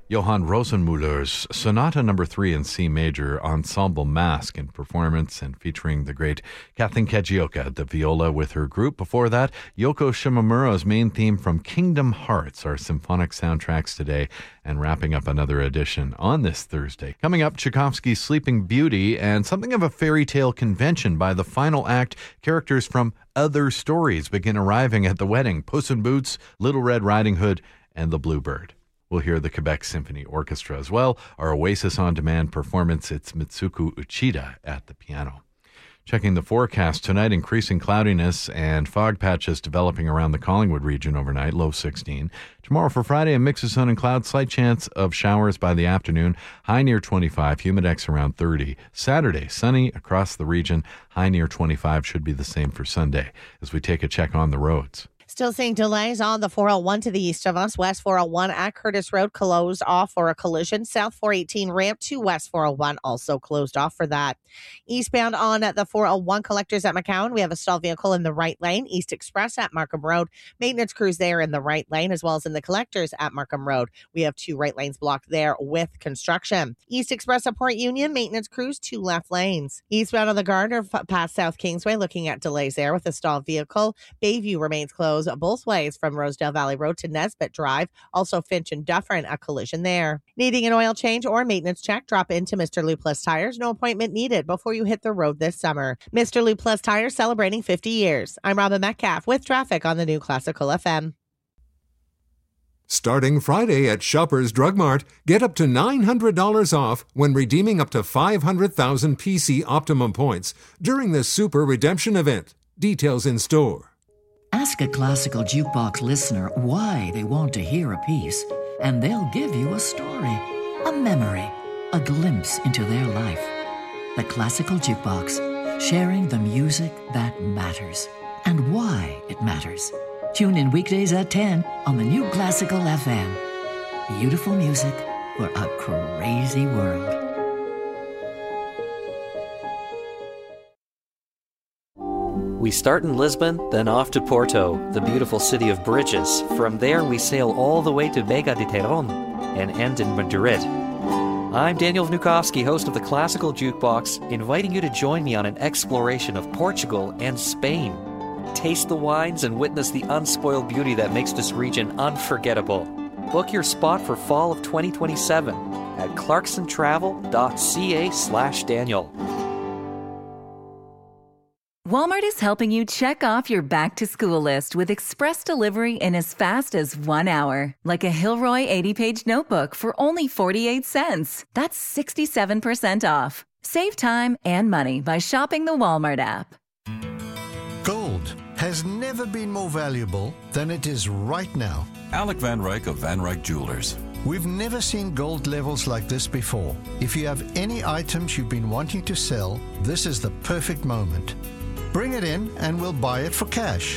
Johann Rosenmüller's Sonata No. 3 in C major, ensemble mask in performance and featuring the great Kathleen Kajioka at the viola with her group. Before that, Yoko Shimomura's main theme from Kingdom Hearts, our symphonic soundtracks today, and wrapping up another edition on this Thursday. Coming up, Tchaikovsky's Sleeping Beauty and something of a fairy tale convention. By the final act, characters from other stories begin arriving at the wedding. Puss in Boots, Little Red Riding Hood, and the Bluebird. We'll hear the Quebec Symphony Orchestra as well. Our Oasis On Demand performance, it's Mitsuko Uchida at the piano. Checking the forecast tonight, increasing cloudiness and fog patches developing around the Collingwood region overnight, low 16. Tomorrow for Friday, a mix of sun and clouds, slight chance of showers by the afternoon, high near 25, humidex around 30. Saturday, sunny across the region, high near 25, should be the same for Sunday. As we take a check on the roads. Still seeing delays on the 401 to the east of us. West 401 at Curtis Road closed off for a collision. South 418 ramp to West 401 also closed off for that. Eastbound on the 401 collectors at McCowan, we have a stalled vehicle in the right lane. East Express at Markham Road. Maintenance crews there in the right lane, as well as in the collectors at Markham Road. We have 2 right lanes blocked there with construction. East Express at Port Union, maintenance crews, 2 left lanes. Eastbound on the Gardner past South Kingsway, looking at delays there with a stalled vehicle. Bayview remains closed both ways from Rosedale Valley Road to Nesbitt Drive. Also Finch and Dufferin, a collision there. Needing an oil change or maintenance check, drop into Mr. Lou Plus Tires. No appointment needed before you hit the road this summer. Mr. Lou Plus Tires celebrating 50 years. I'm Robin Metcalf with traffic on the new Classical FM. Starting Friday at Shoppers Drug Mart, get up to $900 off when redeeming up to 500,000 PC Optimum points during the Super Redemption event. Details in store. Ask a Classical Jukebox listener why they want to hear a piece, and they'll give you a story, a memory, a glimpse into their life. The Classical Jukebox, sharing the music that matters and why it matters. Tune in weekdays at 10 on the new Classical FM. Beautiful music for a crazy world. We start in Lisbon, then off to Porto, the beautiful city of bridges. From there, we sail all the way to Vega de Terón and end in Madrid. I'm Daniel Vnukovsky, host of the Classical Jukebox, inviting you to join me on an exploration of Portugal and Spain. Taste the wines and witness the unspoiled beauty that makes this region unforgettable. Book your spot for fall of 2027 at clarksontravel.ca/Daniel. Walmart is helping you check off your back-to-school list with express delivery in as fast as 1 hour. Like a Hilroy 80-page notebook for only 48 cents. That's 67% off. Save time and money by shopping the Walmart app. Gold has never been more valuable than it is right now. Alec Van Ryk of Van Ryk Jewelers. We've never seen gold levels like this before. If you have any items you've been wanting to sell, this is the perfect moment. Bring it in and we'll buy it for cash.